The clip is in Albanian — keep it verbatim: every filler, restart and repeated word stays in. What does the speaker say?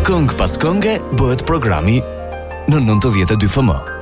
Këngë pas këngë bëhet programi në nëntëdhjetë e dy F M.